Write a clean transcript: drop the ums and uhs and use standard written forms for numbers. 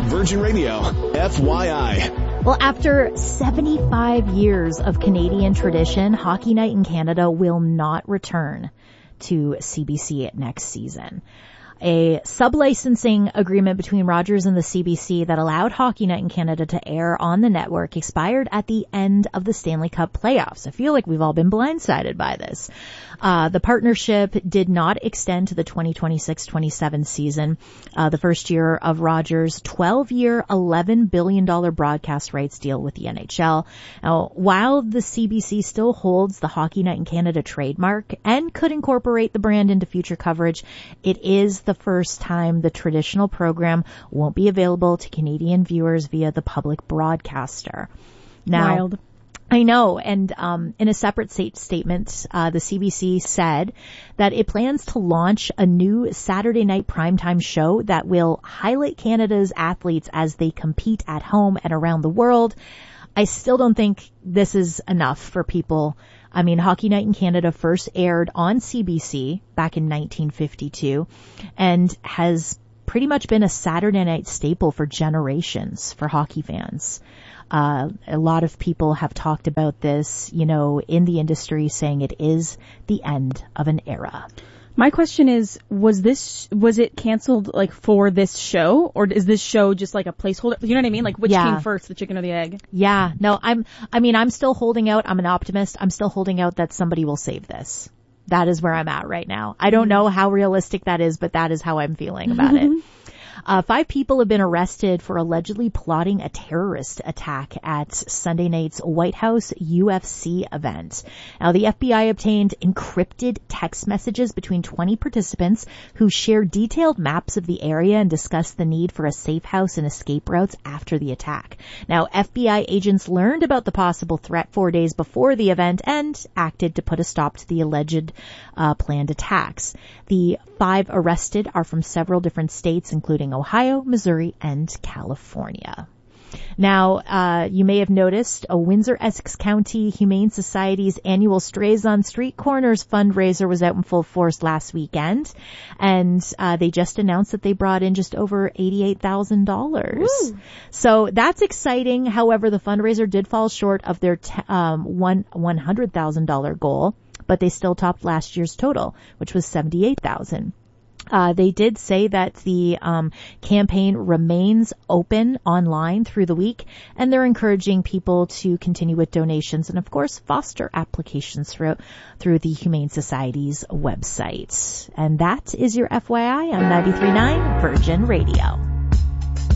Virgin Radio, FYI. Well, after 75 years of Canadian tradition, Hockey Night in Canada will not return to CBC next season. A sub-licensing agreement between Rogers and the CBC that allowed Hockey Night in Canada to air on the network expired at the end of the Stanley Cup playoffs. I feel like we've all been blindsided by this. The partnership did not extend to the 2026-27 season, the first year of Rogers' 12-year, $11 billion broadcast rights deal with the NHL. Now, while the CBC still holds the Hockey Night in Canada trademark and could incorporate the brand into future coverage, it is the first time the traditional program won't be available to Canadian viewers via the public broadcaster. Now, Wild. I know, and in a separate statement, the CBC said that it plans to launch a new Saturday night primetime show that will highlight Canada's athletes as they compete at home and around the world. I still don't think this is enough for people. I mean, Hockey Night in Canada first aired on CBC back in 1952 and has pretty much been a Saturday night staple for generations for hockey fans. A lot of people have talked about this, you know, in the industry, saying it is the end of an era. My question is, was it canceled like for this show, or is this show just like a placeholder? You know what I mean? Like which came first, the chicken or the egg? Yeah, no, I'm still holding out. I'm an optimist. I'm still holding out that somebody will save this. That is where I'm at right now. I don't know how realistic that is, but that is how I'm feeling about it. 5 people have been arrested for allegedly plotting a terrorist attack at Sunday night's White House UFC event. Now, the FBI obtained encrypted text messages between 20 participants who shared detailed maps of the area and discussed the need for a safe house and escape routes after the attack. Now, FBI agents learned about the possible threat 4 days before the event and acted to put a stop to the alleged planned attacks. The 5 arrested are from several different states, including Ohio, Missouri, and California. Now, you may have noticed a Windsor-Essex County Humane Society's annual Strays on Street Corners fundraiser was out in full force last weekend, and they just announced that they brought in just over $88,000. So that's exciting. However, the fundraiser did fall short of their $100,000 goal, but they still topped last year's total, which was $78,000. They did say that the campaign remains open online through the week, and they're encouraging people to continue with donations and, of course, foster applications through the Humane Society's website. And that is your FYI on 93.9 Virgin Radio.